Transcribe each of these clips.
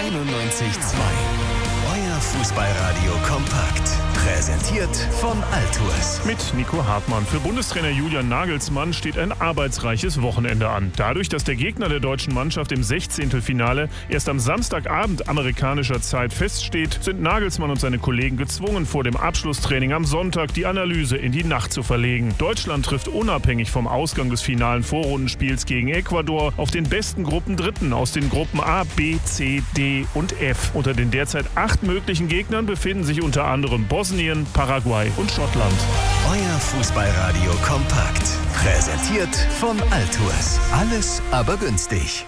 91,2. Euer Fußballradio kompakt. Präsentiert von Altours. Mit Nico Hartmann. Für Bundestrainer Julian Nagelsmann steht ein arbeitsreiches Wochenende an. Dadurch, dass der Gegner der deutschen Mannschaft im 16. erst am Samstagabend amerikanischer Zeit feststeht, sind Nagelsmann und seine Kollegen gezwungen, vor dem Abschlusstraining am Sonntag die Analyse in die Nacht zu verlegen. Deutschland trifft unabhängig vom Ausgang des finalen Vorrundenspiels gegen Ecuador auf den besten Gruppendritten aus den Gruppen A, B, C, D und F. Unter den derzeit 8 möglichen Gegnern befinden sich unter anderem Bosnien, Paraguay und Schottland. Euer Fußballradio kompakt. Präsentiert von Altours. Alles aber günstig.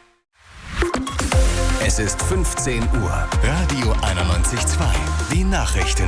Es ist 15 Uhr. Radio 91,2. Die Nachrichten.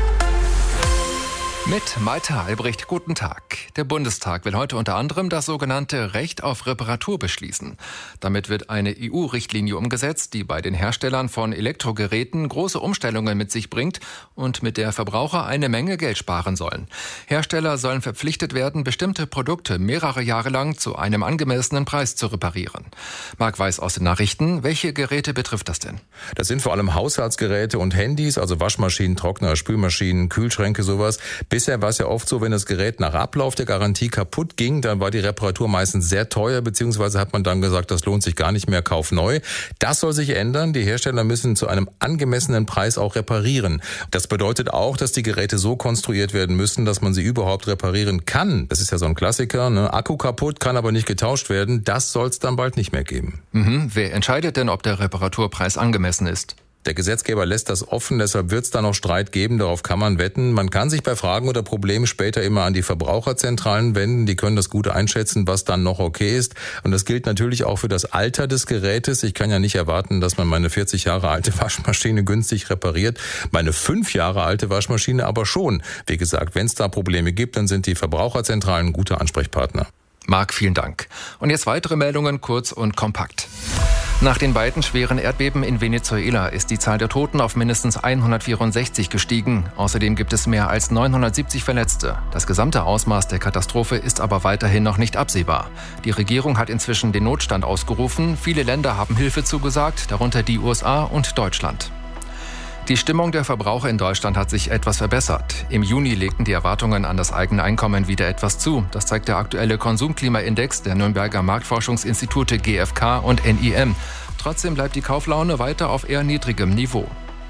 Mit Malte Albrecht, guten Tag. Der Bundestag will heute unter anderem das sogenannte Recht auf Reparatur beschließen. Damit wird eine EU-Richtlinie umgesetzt, die bei den Herstellern von Elektrogeräten große Umstellungen mit sich bringt und mit der Verbraucher eine Menge Geld sparen sollen. Hersteller sollen verpflichtet werden, bestimmte Produkte mehrere Jahre lang zu einem angemessenen Preis zu reparieren. Marc Weiß aus den Nachrichten. Welche Geräte betrifft das denn? Das sind vor allem Haushaltsgeräte und Handys, also Waschmaschinen, Trockner, Spülmaschinen, Kühlschränke, sowas. Bisher war es ja oft so, wenn das Gerät nach Ablauf der Garantie kaputt ging, dann war die Reparatur meistens sehr teuer, beziehungsweise hat man dann gesagt, das lohnt sich gar nicht mehr, kauf neu. Das soll sich ändern. Die Hersteller müssen zu einem angemessenen Preis auch reparieren. Das bedeutet auch, dass die Geräte so konstruiert werden müssen, dass man sie überhaupt reparieren kann. Das ist ja so ein Klassiker, ne? Akku kaputt, kann aber nicht getauscht werden. Das soll es dann bald nicht mehr geben. Wer entscheidet denn, ob der Reparaturpreis angemessen ist? Der Gesetzgeber lässt das offen, deshalb wird es da noch Streit geben, darauf kann man wetten. Man kann sich bei Fragen oder Problemen später immer an die Verbraucherzentralen wenden, die können das gut einschätzen, was dann noch okay ist. Und das gilt natürlich auch für das Alter des Gerätes. Ich kann ja nicht erwarten, dass man meine 40 Jahre alte Waschmaschine günstig repariert, meine 5 Jahre alte Waschmaschine aber schon. Wie gesagt, wenn es da Probleme gibt, dann sind die Verbraucherzentralen gute Ansprechpartner. Marc, vielen Dank. Und jetzt weitere Meldungen, kurz und kompakt. Nach den beiden schweren Erdbeben in Venezuela ist die Zahl der Toten auf mindestens 164 gestiegen. Außerdem gibt es mehr als 970 Verletzte. Das gesamte Ausmaß der Katastrophe ist aber weiterhin noch nicht absehbar. Die Regierung hat inzwischen den Notstand ausgerufen. Viele Länder haben Hilfe zugesagt, darunter die USA und Deutschland. Die Stimmung der Verbraucher in Deutschland hat sich etwas verbessert. Im Juni legten die Erwartungen an das eigene Einkommen wieder etwas zu. Das zeigt der aktuelle Konsumklimaindex der Nürnberger Marktforschungsinstitute GfK und NIM. Trotzdem bleibt die Kauflaune weiter auf eher niedrigem Niveau.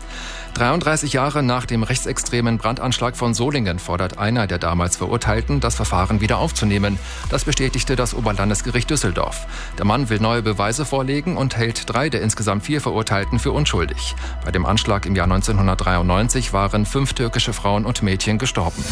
33 Jahre nach dem rechtsextremen Brandanschlag von Solingen fordert einer der damals Verurteilten, das Verfahren wieder aufzunehmen. Das bestätigte das Oberlandesgericht Düsseldorf. Der Mann will neue Beweise vorlegen und hält 3 der insgesamt 4 Verurteilten für unschuldig. Bei dem Anschlag im Jahr 1993 waren 5 türkische Frauen und Mädchen gestorben.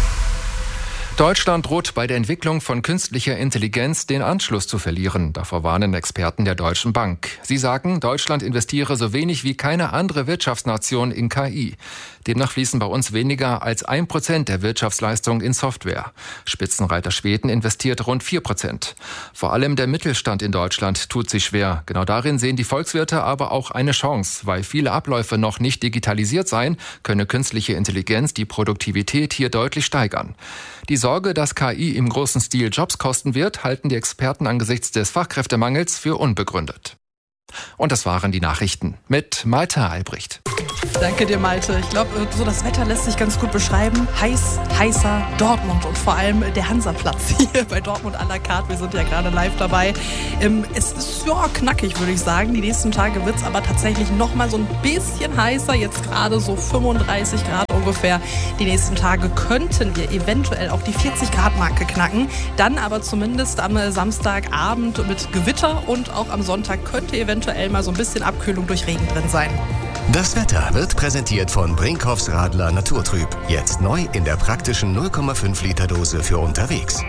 Deutschland droht bei der Entwicklung von künstlicher Intelligenz den Anschluss zu verlieren. Davor warnen Experten der Deutschen Bank. Sie sagen, Deutschland investiere so wenig wie keine andere Wirtschaftsnation in KI. Demnach fließen bei uns weniger als 1% der Wirtschaftsleistung in Software. Spitzenreiter Schweden investiert rund 4%. Vor allem der Mittelstand in Deutschland tut sich schwer. Genau darin sehen die Volkswirte aber auch eine Chance. Weil viele Abläufe noch nicht digitalisiert seien, könne künstliche Intelligenz die Produktivität hier deutlich steigern. Die Sorge, dass KI im großen Stil Jobs kosten wird, halten die Experten angesichts des Fachkräftemangels für unbegründet. Und das waren die Nachrichten mit Malte Albrecht. Danke dir, Malte. Ich glaube, so das Wetter lässt sich ganz gut beschreiben. Heiß, heißer Dortmund und vor allem der Hansaplatz hier bei Dortmund à la carte. Wir sind ja gerade live dabei. Es ist ja knackig, würde ich sagen. Die nächsten Tage wird es aber tatsächlich noch mal so ein bisschen heißer. Jetzt gerade so 35 Grad ungefähr. Die nächsten Tage könnten wir eventuell auch die 40-Grad-Marke knacken. Dann aber zumindest am Samstagabend mit Gewitter und auch am Sonntag könnte eventuell mal so ein bisschen Abkühlung durch Regen drin sein. Das Wetter wird präsentiert von Brinkhoffs Radler Naturtrüb. Jetzt neu in der praktischen 0,5 Liter Dose für unterwegs.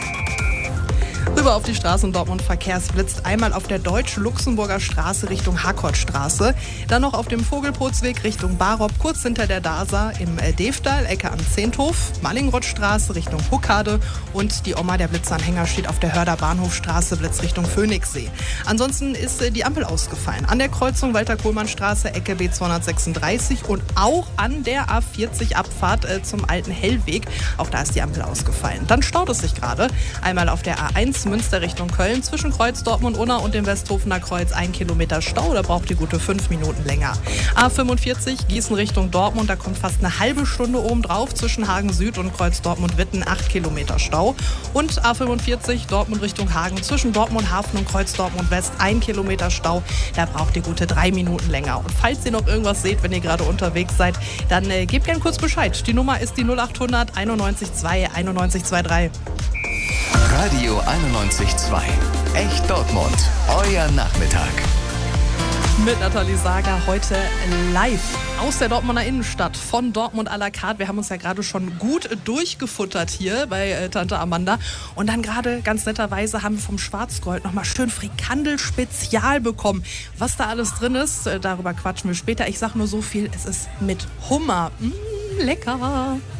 Rüber auf die Straßen Dortmund verkehrsblitzt. Einmal auf der Deutsch-Luxemburger Straße Richtung Harkortstraße. Dann noch auf dem Vogelpotsweg Richtung Barop, kurz hinter der DASA im Devdal, Ecke am Zehnthof. Mallingrothstraße Richtung Huckade. Und die Oma, der Blitzanhänger, steht auf der Hörder Bahnhofstraße, Blitz Richtung Phoenixsee. Ansonsten ist die Ampel ausgefallen. An der Kreuzung Walter-Kohlmann-Straße, Ecke B236 und auch an der A40-Abfahrt zum alten Hellweg. Auch da ist die Ampel ausgefallen. Dann staut es sich gerade. Einmal auf der A1 Münster Richtung Köln zwischen Kreuz Dortmund-Unna und dem Westhofener Kreuz 1 Kilometer Stau. Da braucht ihr gute 5 Minuten länger. A45 Gießen Richtung Dortmund, da kommt fast eine halbe Stunde oben drauf zwischen Hagen Süd und Kreuz Dortmund-Witten 8 Kilometer Stau. Und A45 Dortmund Richtung Hagen zwischen Dortmund-Hafen und Kreuz Dortmund-West 1 Kilometer Stau. Da braucht ihr gute 3 Minuten länger. Und falls ihr noch irgendwas seht, wenn ihr gerade unterwegs seid, dann gebt gerne kurz Bescheid. Die Nummer ist die 0800 91 2 91 23. Radio 91.2. Echt Dortmund. Euer Nachmittag. Mit Nathalie Sager heute live aus der Dortmunder Innenstadt von Dortmund à la carte. Wir haben uns ja gerade schon gut durchgefuttert hier bei Tante Amanda. Und dann gerade ganz netterweise haben wir vom Schwarzgold nochmal schön Frikandel-Spezial bekommen. Was da alles drin ist, darüber quatschen wir später. Ich sag nur so viel, es ist mit Hummer. Lecker.